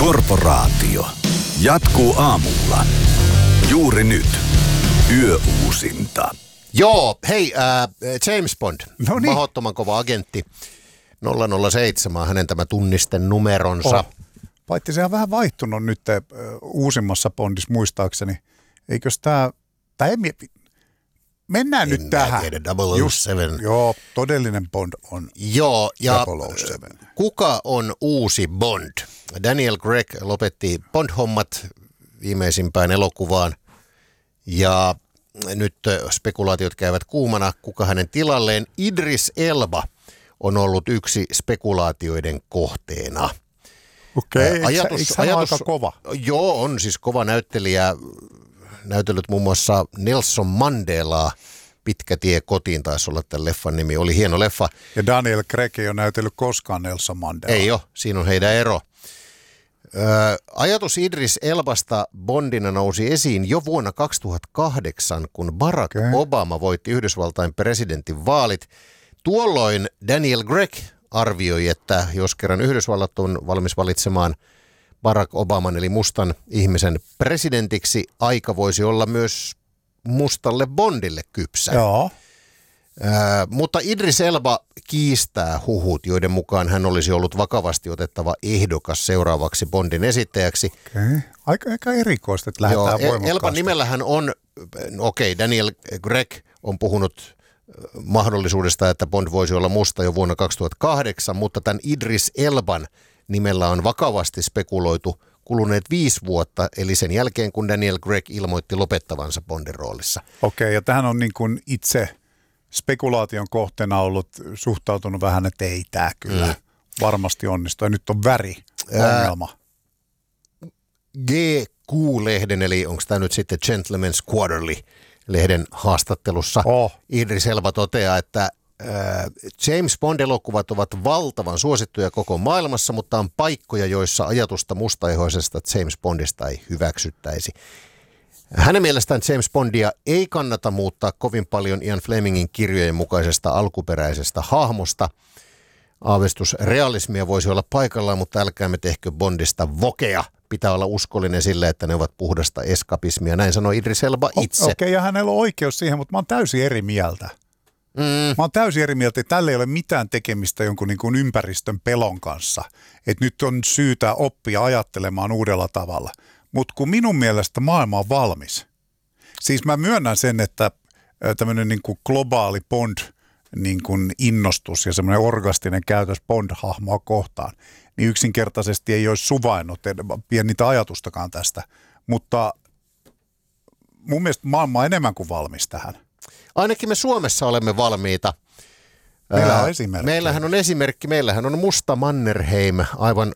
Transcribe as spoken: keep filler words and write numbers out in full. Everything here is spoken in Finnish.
Korporaatio jatkuu aamulla. Juuri nyt. Yöuusinta. Joo, hei, äh, James Bond, no niin. mahdottoman kova agentti, nolla nolla seitsemän, hänen tämä tunnisten numeronsa. Oh. Paitsi se on vähän vaihtunut nyt äh, uusimmassa Bondissa muistaakseni. Eikös tämä, tai emme, mennään en nyt tähän. Tiedä, double oh seven. Joo, todellinen Bond on Joo, ja double oh seven. Kuka on uusi Bond? Daniel Craig lopetti Bond-hommat viimeisimpään elokuvaan, ja nyt spekulaatiot käyvät kuumana, kuka hänen tilalleen. Idris Elba on ollut yksi spekulaatioiden kohteena. Okei, ajatus, eikö hän ajatus, aika kova? Joo, on siis kova näyttelijä. Näytellyt muun muassa Nelson Mandelaa. Pitkä tie kotiin taisi olla tämän leffan nimi. Oli hieno leffa. Ja Daniel Craig ei ole näytellyt koskaan Nelson Mandelaa. Ei ole, siinä on heidän ero. Ö, ajatus Idris Elbasta Bondina nousi esiin jo vuonna kaksituhattakahdeksan, kun Barack okay. Obama voitti Yhdysvaltain presidentin vaalit. Tuolloin Daniel Craig arvioi, että jos kerran Yhdysvallat on valmis valitsemaan Barack Obaman eli mustan ihmisen presidentiksi, aika voisi olla myös mustalle Bondille kypsä. Joo. Ö, mutta Idris Elba kiistää huhut, joiden mukaan hän olisi ollut vakavasti otettava ehdokas seuraavaksi Bondin esittäjäksi. Okay. Aika, aika erikoista, että lähdetään Joo, voimakkaasti. Elban nimellähän on, okei, okay, Daniel Craig on puhunut mahdollisuudesta, että Bond voisi olla musta jo vuonna kaksituhattakahdeksan, mutta tämän Idris Elban nimellä on vakavasti spekuloitu kuluneet viisi vuotta, eli sen jälkeen, kun Daniel Craig ilmoitti lopettavansa Bondin roolissa. Okei, okay, ja tähän on niin kuin itse spekulaation kohteena ollut suhtautunut vähän, että ei tämä kyllä mm. varmasti onnistu. Ja nyt on väri ongelma. G Q-lehden, eli onko tämä nyt sitten Gentleman's Quarterly-lehden haastattelussa, oh. Idris Elba toteaa, että äh, James Bond-elokuvat ovat valtavan suosittuja koko maailmassa, mutta on paikkoja, joissa ajatusta mustaihoisesta James Bondista ei hyväksyttäisi. Hänen mielestään James Bondia ei kannata muuttaa kovin paljon Ian Flemingin kirjojen mukaisesta alkuperäisestä hahmosta. Aavistus realismia voisi olla paikallaan, mutta älkäämme tehkö Bondista vokea. Pitää olla uskollinen sille, että ne ovat puhdasta eskapismia. Näin sanoi Idris Elba itse. Okei, okay, ja hänellä on oikeus siihen, mutta mä oon täysin eri mieltä. Mm. Mä oon täysin eri mieltä, että tällä ei ole mitään tekemistä jonkun niin kuin ympäristön pelon kanssa. Että nyt on syytä oppia ajattelemaan uudella tavalla. Mutta kun minun mielestä maailma on valmis. Siis mä myönnän sen, että tämmöinen niin kuin globaali Bond niin kuin innostus ja semmoinen orgastinen käytös Bond-hahmoa kohtaan, niin yksinkertaisesti ei olisi suvainnut, pien niitä ajatustakaan tästä. Mutta mun mielestä maailma on enemmän kuin valmis tähän. Ainakin me Suomessa olemme valmiita. Meillä on esimerkki. Meillähän on esimerkki. Meillähän on Musta Mannerheim, aivan